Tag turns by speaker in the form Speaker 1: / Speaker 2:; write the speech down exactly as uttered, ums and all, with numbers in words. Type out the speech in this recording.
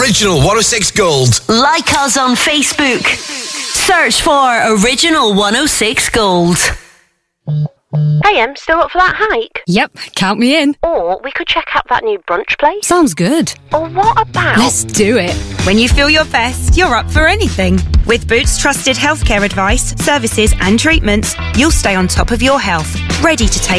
Speaker 1: Original one oh six Gold.
Speaker 2: Like us on Facebook. Search for Original one oh six Gold.
Speaker 3: Hey, Em, still up for that hike?
Speaker 4: Yep, count me in.
Speaker 3: Or we could check out that new brunch place.
Speaker 4: Sounds good.
Speaker 3: Or what about...
Speaker 4: Let's do it.
Speaker 5: When you feel your best, you're up for anything. With Boots trusted healthcare advice, services and treatments, you'll stay on top of your health, ready to take